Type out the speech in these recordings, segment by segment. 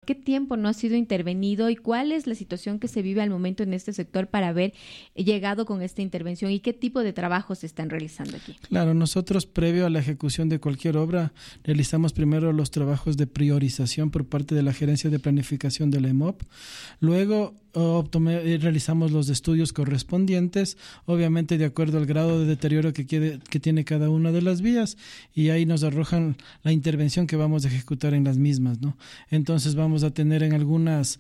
qué tiempo no ha sido intervenido y cuál es la situación que se vive al momento en este sector para haber llegado con esta intervención y qué tipo de trabajos se están realizando aquí. Claro, nosotros previo a la ejecución de cualquier obra realizamos primero los trabajos de priorización por parte de la Gerencia de Planificación de la EMOP. Luego realizamos los estudios correspondientes, obviamente de acuerdo al grado de deterioro que tiene cada una de las vías, y ahí nos arrojan la intervención que vamos a ejecutar en las mismas, ¿no? Entonces vamos a tener en algunas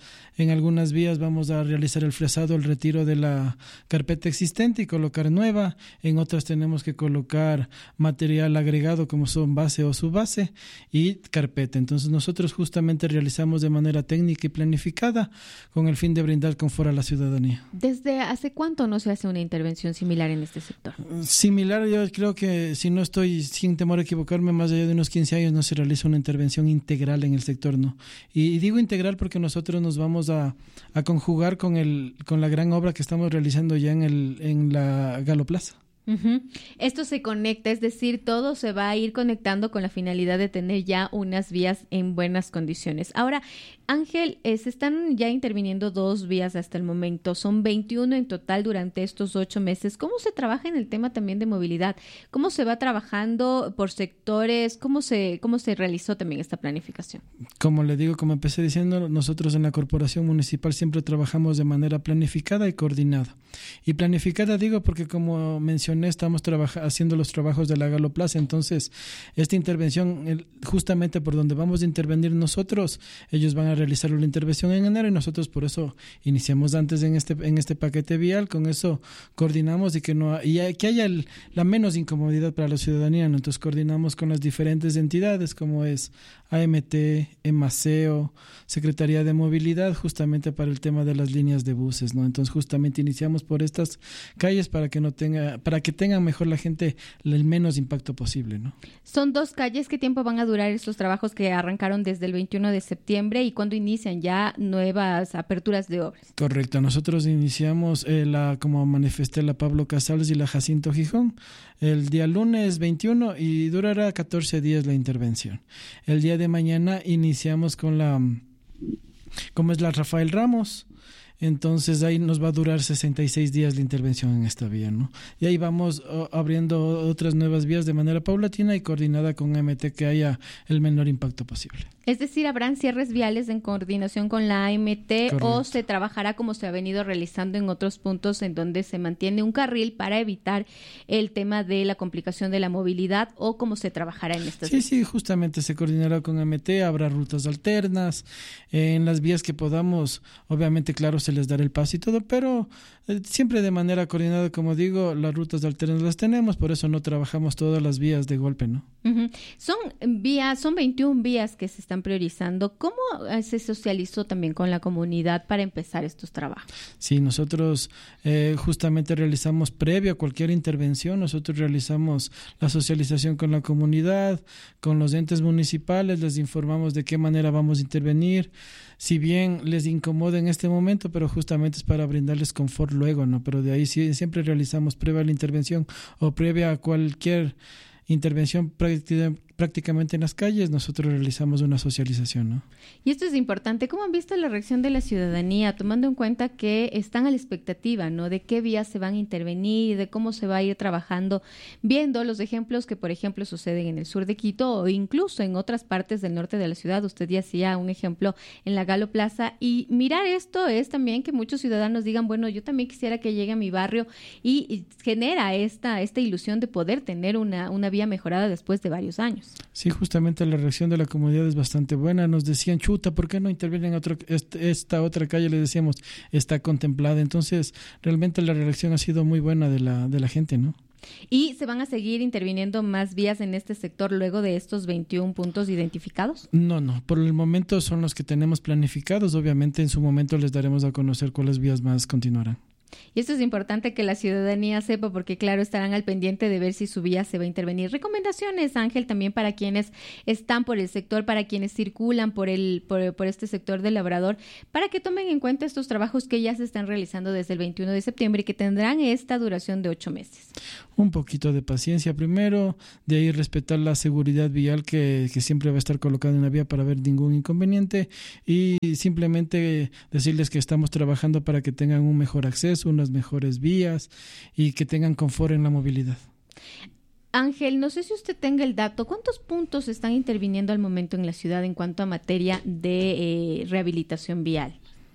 vías vamos a realizar el fresado, el retiro de la carpeta existente y colocar nueva. En otras tenemos que colocar material agregado como son base o subbase y carpeta. Entonces nosotros justamente realizamos de manera técnica y planificada con el fin de brindar confort a la ciudadanía. ¿Desde hace cuánto no se hace una intervención similar en este sector? Similar, yo creo que si no estoy sin temor a equivocarme, más allá de unos 15 años no se realiza una intervención integral en el sector, ¿no? Y digo integral porque nosotros nos vamos a conjugar con la gran obra que estamos realizando ya en la Galo Plaza. Uh-huh. Esto se conecta, es decir, todo se va a ir conectando con la finalidad de tener ya unas vías en buenas condiciones. Ahora, Ángel, se están ya interviniendo 2 vías hasta el momento, son 21 en total durante estos 8 meses. ¿Cómo se trabaja en el tema también de movilidad? ¿Cómo se va trabajando por sectores? ¿Cómo se realizó también esta planificación? Como le digo, como empecé diciendo, nosotros en la Corporación Municipal siempre trabajamos de manera planificada y coordinada. Y planificada digo porque, como mencioné, estamos haciendo los trabajos de la Galo Plaza, entonces esta intervención, justamente por donde vamos a intervenir nosotros, ellos van a realizar la intervención en enero y nosotros por eso iniciamos antes en este paquete vial, con eso coordinamos y que haya la menos incomodidad para la ciudadanía, ¿no? Entonces coordinamos con las diferentes entidades como es AMT, EMASEO, Secretaría de Movilidad, justamente para el tema de las líneas de buses, ¿no? Entonces justamente iniciamos por estas calles para que tenga mejor la gente el menos impacto posible, ¿no? Son 2 calles. ¿Qué tiempo van a durar estos trabajos que arrancaron desde el 21 de septiembre y cuándo inician ya nuevas aperturas de obras? Correcto. Nosotros iniciamos como manifesté, la Pablo Casals y la Jacinto Gijón el día lunes 21 y durará 14 días la intervención. El día de mañana iniciamos con como es la Rafael Ramos. Entonces ahí nos va a durar 66 días la intervención en esta vía, ¿no? Y ahí vamos abriendo otras nuevas vías de manera paulatina y coordinada con AMT, que haya el menor impacto posible. Es decir, ¿habrán cierres viales en coordinación con la AMT? Correcto. ¿O se trabajará como se ha venido realizando en otros puntos en donde se mantiene un carril para evitar el tema de la complicación de la movilidad, o cómo se trabajará en estas vías? Sí, justamente se coordinará con AMT, habrá rutas alternas, en las vías que podamos, obviamente, claro, se les dará el paso y todo, pero siempre de manera coordinada, como digo, las rutas alternas las tenemos, por eso no trabajamos todas las vías de golpe, ¿no? Uh-huh. Son 21 vías que se están priorizando. ¿Cómo se socializó también con la comunidad para empezar estos trabajos? Sí, nosotros justamente realizamos, previo a cualquier intervención, nosotros realizamos la socialización con la comunidad, con los entes municipales, les informamos de qué manera vamos a intervenir, si bien les incomoda en este momento, pero justamente es para brindarles confort luego, ¿no? Pero de ahí sí, siempre realizamos previa a la intervención o previa a cualquier intervención prácticamente en las calles, nosotros realizamos una socialización, ¿no? Y esto es importante. ¿Cómo han visto la reacción de la ciudadanía, tomando en cuenta que están a la expectativa, ¿no?, de qué vías se van a intervenir, de cómo se va a ir trabajando, viendo los ejemplos que, por ejemplo, suceden en el sur de Quito o incluso en otras partes del norte de la ciudad? Usted ya hacía un ejemplo en la Galo Plaza, y mirar esto es también que muchos ciudadanos digan, bueno, yo también quisiera que llegue a mi barrio, y genera esta ilusión de poder tener una vía mejorada después de varios años. Sí, justamente la reacción de la comunidad es bastante buena. Nos decían, chuta, ¿por qué no intervienen en esta otra calle? Le decíamos, está contemplada. Entonces, realmente la reacción ha sido muy buena de la gente, ¿no? ¿Y se van a seguir interviniendo más vías en este sector luego de estos 21 puntos identificados? No. Por el momento son los que tenemos planificados. Obviamente, en su momento les daremos a conocer cuáles vías más continuarán. Y esto es importante que la ciudadanía sepa porque, claro, estarán al pendiente de ver si su vía se va a intervenir. Recomendaciones, Ángel, también para quienes están por el sector, para quienes circulan por este sector del Labrador, para que tomen en cuenta estos trabajos que ya se están realizando desde el 21 de septiembre y que tendrán esta duración de 8 meses. Un poquito de paciencia primero, de ahí respetar la seguridad vial que siempre va a estar colocada en la vía para ver ningún inconveniente y simplemente decirles que estamos trabajando para que tengan un mejor acceso, unas mejores vías y que tengan confort en la movilidad. Ángel, no sé si usted tenga el dato, ¿cuántos puntos están interviniendo al momento en la ciudad en cuanto a materia de rehabilitación vial?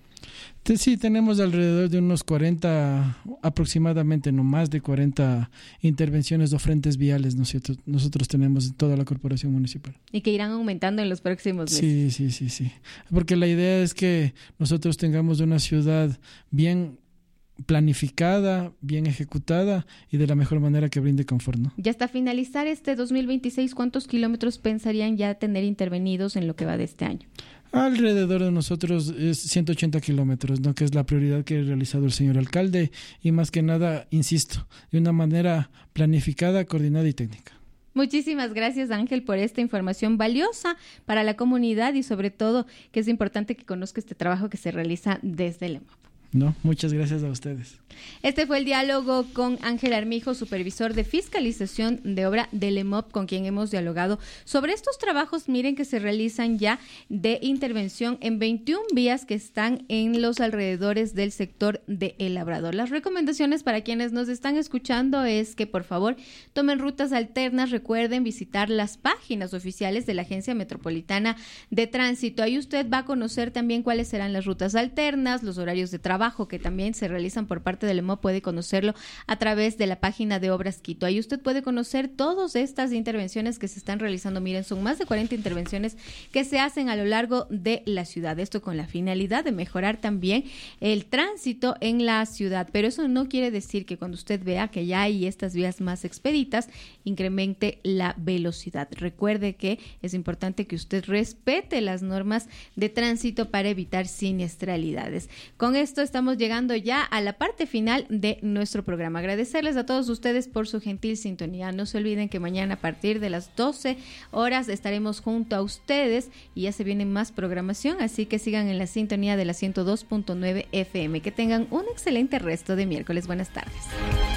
Sí, tenemos alrededor de unos 40, aproximadamente, no más de 40 intervenciones o frentes viales, ¿no es cierto? Nosotros tenemos en toda la corporación municipal. Y que irán aumentando en los próximos meses. Sí. Porque la idea es que nosotros tengamos una ciudad bien planificada, bien ejecutada y de la mejor manera que brinde confort, ¿no? Ya hasta finalizar este 2026, ¿cuántos kilómetros pensarían ya tener intervenidos en lo que va de este año? Alrededor de nosotros es 180 kilómetros, ¿no? Que es la prioridad que ha realizado el señor alcalde y más que nada, insisto, de una manera planificada, coordinada y técnica. Muchísimas gracias, Ángel, por esta información valiosa para la comunidad y sobre todo que es importante que conozca este trabajo que se realiza desde el EMOP. No, muchas gracias a ustedes. Este fue el diálogo con Ángel Armijo, supervisor de fiscalización de obra del EMOP, con quien hemos dialogado sobre estos trabajos, miren, que se realizan ya de intervención en 21 vías que están en los alrededores del sector de El Labrador. Las recomendaciones para quienes nos están escuchando es que por favor tomen rutas alternas, recuerden visitar las páginas oficiales de la Agencia Metropolitana de Tránsito. Ahí usted va a conocer también cuáles serán las rutas alternas, los horarios de trabajo que también se realizan por parte del EMOP, puede conocerlo a través de la página de Obras Quito. Ahí usted puede conocer todas estas intervenciones que se están realizando. Miren, son más de 40 intervenciones que se hacen a lo largo de la ciudad. Esto con la finalidad de mejorar también el tránsito en la ciudad. Pero eso no quiere decir que cuando usted vea que ya hay estas vías más expeditas, incremente la velocidad. Recuerde que es importante que usted respete las normas de tránsito para evitar siniestralidades. Con esto estamos llegando ya a la parte final de nuestro programa. Agradecerles a todos ustedes por su gentil sintonía. No se olviden que mañana a partir de las 12 horas estaremos junto a ustedes y ya se viene más programación, así que sigan en la sintonía de la 102.9 FM. Que tengan un excelente resto de miércoles. Buenas tardes.